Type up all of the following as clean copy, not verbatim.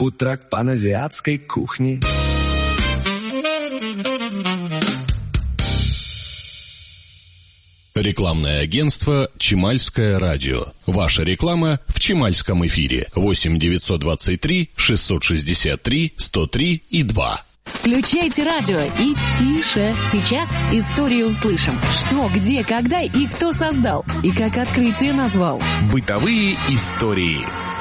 фудтрак паназиатской кухни. Рекламное агентство «Чимальское радио». Ваша реклама в Чимальском эфире. 8 923 663 103 и 2. Включайте радио и тише. Сейчас историю услышим. Что, где, когда и кто создал. И как открытие назвал. Бытовые истории.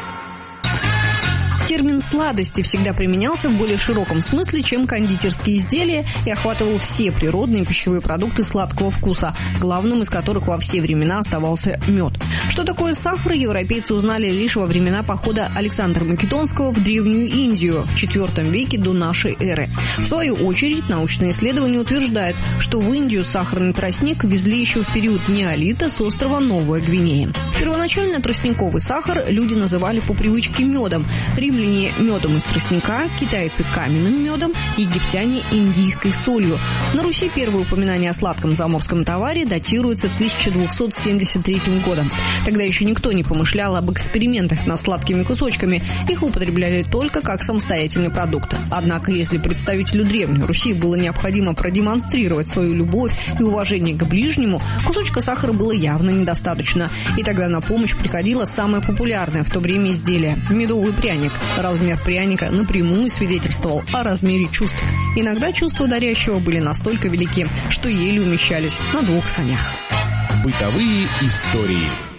Термин «сладости» всегда применялся в более широком смысле, чем кондитерские изделия, и охватывал все природные пищевые продукты сладкого вкуса, главным из которых во все времена оставался мед. Что такое сахар, европейцы узнали лишь во времена похода Александра Македонского в Древнюю Индию в IV веке до нашей эры. В свою очередь, научные исследования утверждают, что в Индию сахарный тростник везли еще в период неолита с острова Новая Гвинея. Первоначально тростниковый сахар люди называли по привычке медом. Римляне медом из тростника, китайцы каменным медом, египтяне индийской солью. На Руси первые упоминания о сладком заморском товаре датируются 1273 годом. Тогда еще никто не помышлял об экспериментах над сладкими кусочками, их употребляли только как самостоятельный продукт. Однако, если представителю Древней Руси было необходимо продемонстрировать свою любовь и уважение к ближнему, кусочка сахара было явно недостаточно. И тогда на помощь приходило самое популярное в то время изделие – медовый пряник. Размер пряника напрямую свидетельствовал о размере чувств. Иногда чувства дарящего были настолько велики, что еле умещались на 2 санях. Бытовые истории.